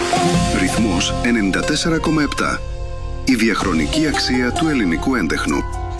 Ρυθμός 94,7. Η διαχρονική αξία του ελληνικού έντεχνου.